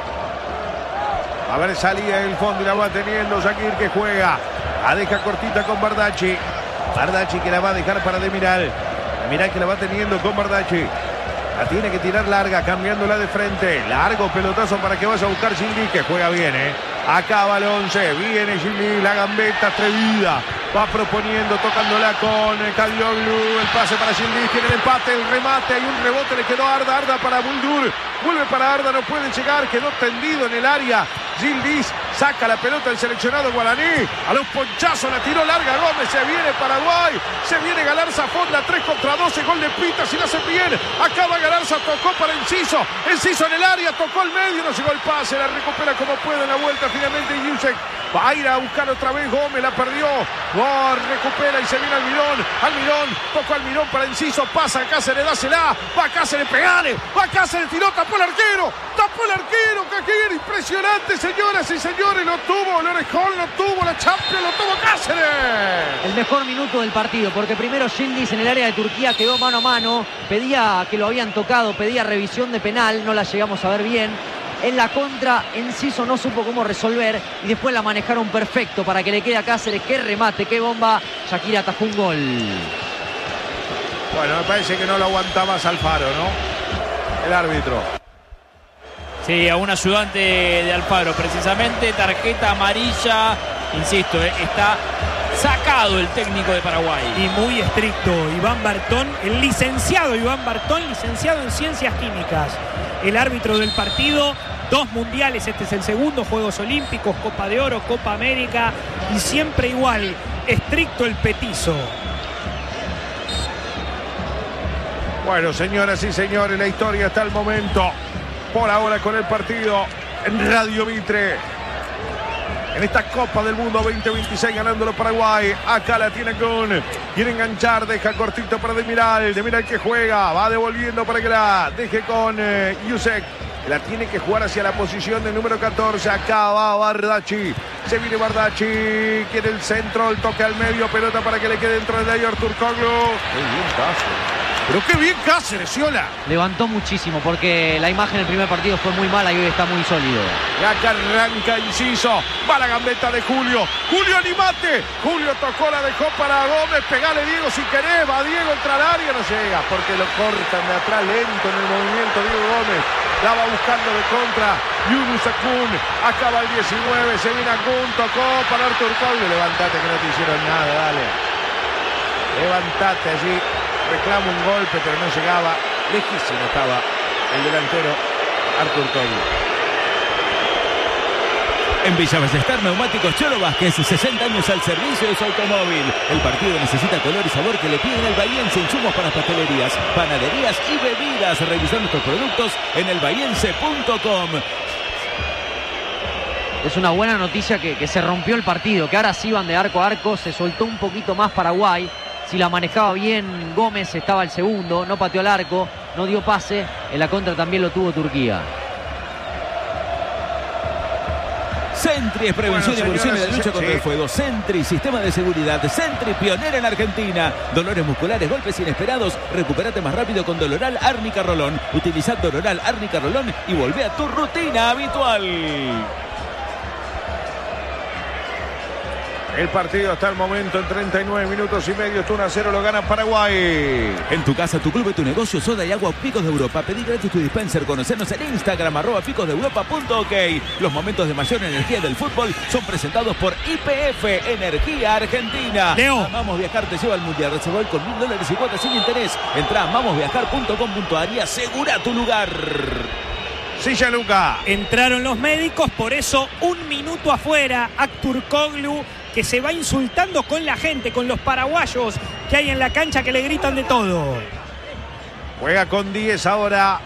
A ver, salía en el fondo y la va teniendo Shakir, que juega. La deja cortita con Bardacci. Bardacci que la va a dejar para Demiral. Demiral que la va teniendo con Bardacci. La tiene que tirar larga, cambiándola de frente. Largo pelotazo para que vaya a buscar Gilly, que juega bien, ¿eh? Acaba el once. Viene Gilly, la gambeta atrevida. Va proponiendo, tocándola con Caliloglu. El pase para Gilly, tiene el empate, el remate. Hay un rebote, le quedó a Arda. Arda para Buldur. Vuelve para Arda, no puede llegar. Quedó tendido en el área. Gildiz saca la pelota el seleccionado guaraní. A los ponchazos la tiró larga Gómez. Se viene Paraguay. Se viene Galarza Fonda. tres contra doce. Gol de Pita. Si lo hace bien. Acaba Galarza. Tocó para Enciso. Enciso en el área. Tocó al medio. No llegó el pase. La recupera como puede en la vuelta. Finalmente Yusek va a ir a buscar otra vez. Gómez la perdió. Oh, recupera y se viene Almirón. Almirón. Tocó Almirón para Enciso. Pasa Cáceres. Dásela. Va Cáceres. Pegale. Va Cáceres. Tiró. Tapó el arquero. Tapó el arquero. Cajir. Impresionante. Señoras y señores, lo tuvo Lorejón, lo tuvo la Champions, lo tuvo Cáceres. El mejor minuto del partido, porque primero Yildiz en el área de Turquía quedó mano a mano, pedía que lo habían tocado, pedía revisión de penal, no la llegamos a ver bien. En la contra, Enciso no supo cómo resolver y después la manejaron perfecto para que le quede a Cáceres. Qué remate, qué bomba. Shakir atajó un gol. Bueno, me parece que no lo aguanta más Alfaro, ¿no? El árbitro. Sí, a un ayudante de Alfaro, precisamente, tarjeta amarilla, insisto, eh, está sacado el técnico de Paraguay. Y muy estricto, Iván Bartón, el licenciado Iván Bartón, licenciado en Ciencias Químicas, el árbitro del partido, dos mundiales, este es el segundo, Juegos Olímpicos, Copa de Oro, Copa América, y siempre igual, estricto el petizo. Bueno, señoras y señores, la historia hasta el momento. Por ahora con el partido en Radio Mitre. En esta Copa del Mundo veinte veintiséis ganándolo Paraguay. Acá la tiene Kun. Quiere enganchar, deja cortito para Demiral. Demiral que juega, va devolviendo para que la deje con eh, Yusek. La tiene que jugar hacia la posición del número catorce. Acá va Bardacci. Se viene Bardacci. Quiere el centro, el toque al medio. Pelota para que le quede dentro de ahí Artur Koglu. Qué bien Cáceres. Pero qué bien Cáceres, Ciola. Levantó muchísimo porque la imagen del primer partido fue muy mala y hoy está muy sólido. Y acá arranca Enciso. Va la gambeta de Julio. Julio, animate. Julio tocó, la dejó para Gómez. Pegale, Diego, si querés. Va Diego, entra al área. No llega porque lo cortan de atrás lento en el movimiento. Diego Gómez la va buscando de contra. Yunus Akun. Acaba el diecinueve. Se viene Akun. Tocó para Artur Koglu. Levantate que no te hicieron nada. Dale. Levantate allí. Reclama un golpe, pero no llegaba. Lejísimo estaba el delantero Artur Koglu. En Villa Ballester, Neumáticos Cholo Vázquez, sesenta años al servicio de su automóvil. El partido necesita color y sabor que le piden el bahiense. Insumos para pastelerías, panaderías y bebidas. Revisar nuestros productos en el bahiense punto com. Es una buena noticia que, que se rompió el partido, que ahora sí iban de arco a arco. Se soltó un poquito más Paraguay. Si la manejaba bien Gómez, estaba el segundo, no pateó al arco, no dio pase. En la contra también lo tuvo Turquía. Sentry es prevención Bueno, y evolución de la lucha sí. contra el fuego. Sentry, sistema de seguridad. Sentry, pionera en Argentina. Dolores musculares, golpes inesperados. Recupérate más rápido con Doloral Árnica Rolón. Utilizad Doloral Árnica Rolón y volvé a tu rutina habitual. El partido hasta el momento en treinta y nueve minutos y medio. uno a cero lo gana Paraguay. En tu casa, tu club y tu negocio, soda y agua Picos de Europa. Pedí gratis tu dispenser. Conocernos en Instagram, arroba picos de europa punto ok. Los momentos de mayor energía del fútbol son presentados por I P F, Energía Argentina. Leo. Amamos Viajar te lleva al Mundial. Reserva hoy con mil dólares y cuotas sin interés. Entrá a amamos viajar punto com punto a r y asegura tu lugar. Sí, Gianluca. Entraron los médicos, por eso un minuto afuera. Artur Koglu, que se va insultando con la gente, con los paraguayos que hay en la cancha que le gritan de todo. Juega con diez ahora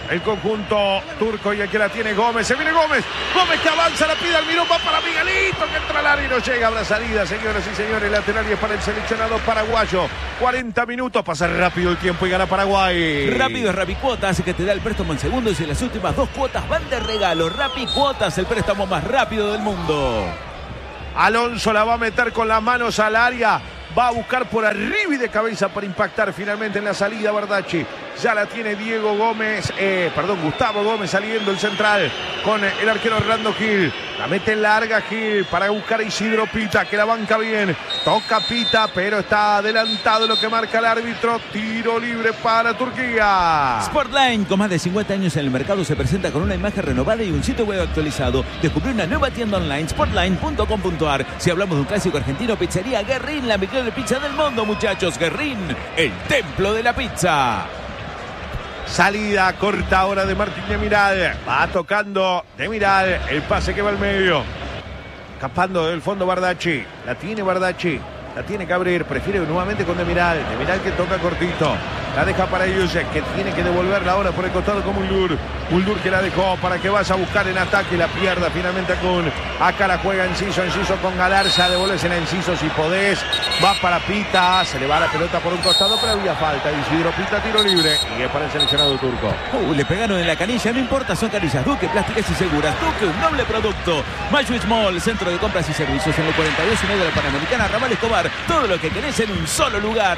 el conjunto turco y aquí la tiene Gómez. Se viene Gómez. Gómez que avanza, la pide al Mirón, va para Miguelito que entra al área y no llega. Habrá salida, señoras y señores. Lateral y es para el seleccionado paraguayo. cuarenta minutos, pasa rápido el tiempo y gana Paraguay. Rápido es Rapicuotas, que te da el préstamo en segundos y las últimas dos cuotas van de regalo. Rapicuotas, el préstamo más rápido del mundo. Alonso la va a meter con las manos al área. Va a buscar por arriba y de cabeza para impactar finalmente en la salida Bardacci. Ya la tiene Diego Gómez, eh, perdón, Gustavo Gómez saliendo el central con el arquero Orlando Gil. La mete larga Gil para buscar a Isidro Pita, que la banca bien. Toca Pita, pero está adelantado lo que marca el árbitro. Tiro libre para Turquía. Sportline, con más de cincuenta años en el mercado, se presenta con una imagen renovada y un sitio web actualizado. Descubrió una nueva tienda online, sportline punto com punto a r. Si hablamos de un clásico argentino, Pizzería Guerrín, la mejor de pizza del mundo, muchachos. Guerrín, el templo de la pizza. Salida corta ahora de Martín Demiral. Va tocando Demiral. El pase que va al medio. Escapando del fondo Bardacci. La tiene Bardacci. La tiene que abrir. Prefiere nuevamente con Demiral. Demiral que toca cortito. La deja para Yusek, que tiene que devolverla ahora por el costado con Muldur. Muldur que la dejó para que vaya a buscar en ataque y la pierda finalmente con. Acá la juega Enciso. Enciso con Galarza. Devuélvesela a Enciso si podés. Va para Pita. Se le va la pelota por un costado, pero había falta. Isidro Pita, tiro libre. Y es para el seleccionado turco. Uh, le pegaron en la canilla. No importa, son canillas Duque, plásticas y seguras. Duque, un noble producto. Mayu Small, centro de compras y servicios en el cuarenta y dos y medio de la Panamericana, Ramal Escobar. Todo lo que querés en un solo lugar.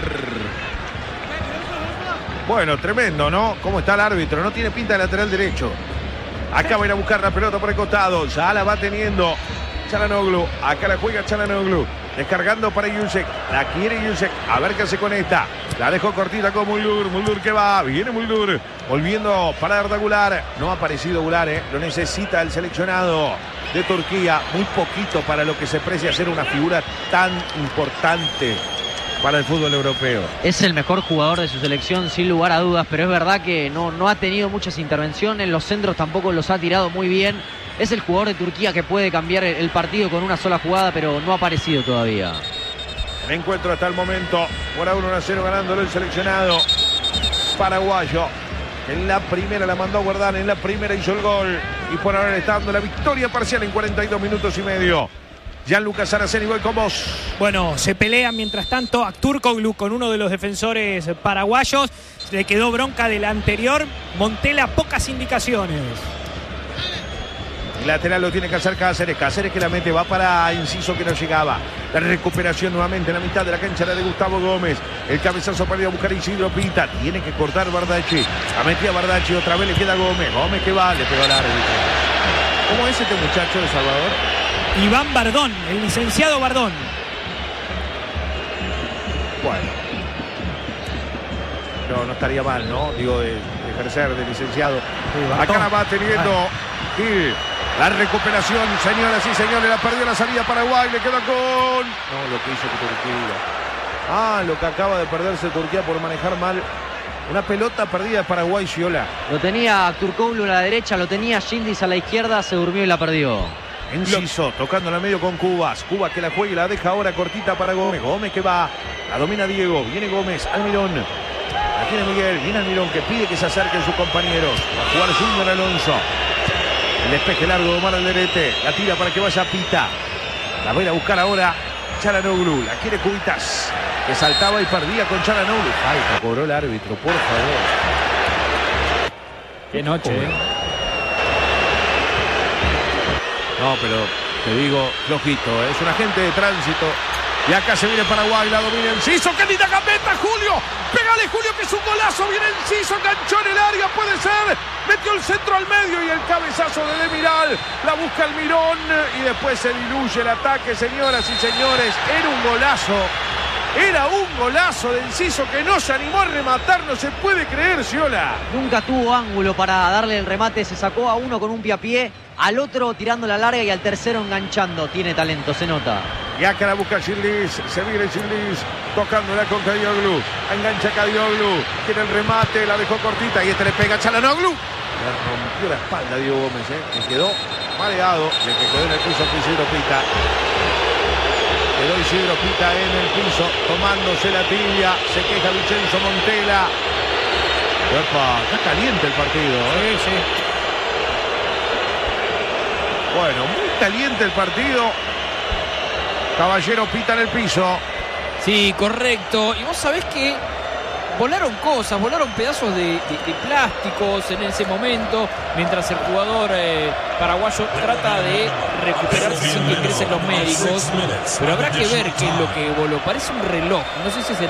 Bueno, tremendo, ¿no? ¿Cómo está el árbitro? No tiene pinta de lateral derecho. Acá va a ir a buscar la pelota por el costado. Ya la va teniendo Çalhanoğlu. Acá la juega Çalhanoğlu. Descargando para Yusek. La quiere Yusek. A ver qué hace con esta. La dejó cortita con Muldur. Muldur que va. Viene Muldur. Volviendo para Arda Güler. No ha aparecido Güler, ¿eh? Lo necesita el seleccionado de Turquía. Muy poquito para lo que se precia ser una figura tan importante para el fútbol europeo. Es el mejor jugador de su selección, sin lugar a dudas, pero es verdad que no, no ha tenido muchas intervenciones, los centros tampoco los ha tirado muy bien. Es el jugador de Turquía que puede cambiar el partido con una sola jugada, pero no ha aparecido todavía. El encuentro hasta el momento, por ahora uno a cero ganándolo el seleccionado paraguayo. En la primera la mandó a guardar, en la primera hizo el gol y por ahora le está dando la victoria parcial en cuarenta y dos minutos y medio. Gianluca Saraceni, voy con vos. Bueno, se pelean mientras tanto Aktürkoğlu con uno de los defensores paraguayos. Le quedó bronca del anterior. Montela, pocas indicaciones. El lateral lo tiene que hacer Cáceres. Cáceres que la mete, va para Enciso que no llegaba. La recuperación nuevamente en la mitad de la cancha, la de Gustavo Gómez. El cabezazo para ir a buscar a Isidro Pita. Tiene que cortar Bardacci. La metía Bardacci, otra vez le queda Gómez. Gómez que va, le pegó al árbitro. ¿Cómo es este muchacho de Salvador? Iván Bardón, el licenciado Bardón. Bueno. No, no estaría mal, ¿no? Digo, de, de ejercer de licenciado. Sí, acá la va teniendo Gil. La recuperación, señoras y señores, la perdió la salida Paraguay, le queda con... No, lo que hizo Turquía. Ah, lo que acaba de perderse Turquía por manejar mal. Una pelota perdida de Paraguay, Giola. Lo tenía Aktürkoğlu a la derecha, lo tenía Yildiz a la izquierda, se durmió y la perdió. Enciso, tocando en el medio con Cubas. Cubas que la juega y la deja ahora cortita para Gómez. Gómez que va, la domina Diego. Viene Gómez, Almirón. La tiene Miguel, viene Almirón que pide que se acerquen sus compañeros. Va a jugar Junior Alonso. El despeje largo de Omar Alderete. La tira para que vaya Pita. La va a ir a buscar ahora Çalhanoğlu. La quiere Cubitas, que saltaba y perdía con Çalhanoğlu. Falta, cobró el árbitro, por favor. Qué noche, ¿eh? No, pero te digo, flojito, ¿eh? Es un agente de tránsito. Y acá se viene Paraguay, la domina Enciso. ¡Qué linda gambeta, Julio! ¡Pégale, Julio, que es un golazo! Viene Enciso, enganchó en el área, puede ser. Metió el centro al medio y el cabezazo de Demiral. La busca el Mirón y después se diluye el ataque, señoras y señores. Era un golazo. Era un golazo de Enciso que no se animó a rematar, no se puede creer, Giola. Nunca tuvo ángulo para darle el remate, se sacó a uno con un pie a pie, al otro tirando la larga y al tercero enganchando. Tiene talento, se nota. Y acá la busca Yildiz, se viene Yildiz, tocándola con Kadioglu. Engancha Kadioglu, tiene el remate, la dejó cortita y este le pega a Çalhanoğlu. Le rompió la espalda a Diego Gómez, ¿eh? Le quedó mareado, le quedó en el piso a Isidro Pita. Quedó Isidro Pita en el piso, tomándose la tibia. Se queja Vincenzo Montela. Epa, está caliente el partido, ¿eh? Sí, sí. Bueno, muy caliente el partido. Caballero pita en el piso. Sí, correcto. Y vos sabés que volaron cosas, volaron pedazos de, de, de plásticos en ese momento, mientras el jugador eh, paraguayo trata de recuperarse sin que ingresen los médicos. Pero habrá que ver qué es lo que voló. Parece un reloj. No sé si es el